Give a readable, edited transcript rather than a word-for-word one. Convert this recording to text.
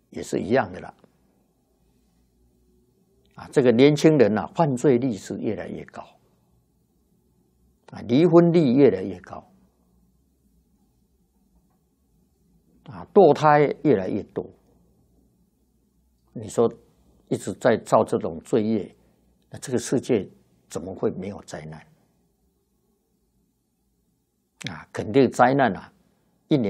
也是一样的啦。这个年轻人犯罪率是越来越高，离婚率越来越高，堕胎越来越多。你说一直在造这种罪业，那这个世界怎么会没有灾难？肯定灾难